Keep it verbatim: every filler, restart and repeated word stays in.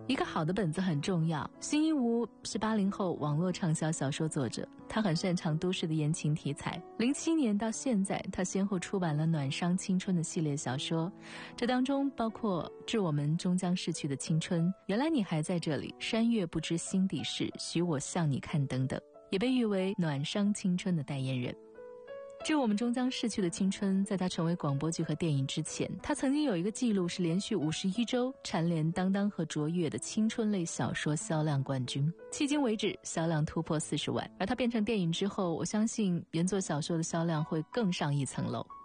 一个好的本子很重要。辛一武是八零后网络畅销小说作者，他很擅长都市的言情题材。零七年到现在，他先后出版了暖伤青春的系列小说，这当中包括致我们终将逝去的青春、原来你还在这里、山月不知心底事、许我向你看等等，也被誉为暖伤青春的代言人。致我们终将逝去的青春，在他成为广播剧和电影之前，他曾经有一个记录是连续五十一周蝉联当当和卓越的青春类小说销量冠军，迄今为止销量突破四十万。而他变成电影之后，我相信原作小说的销量会更上一层楼。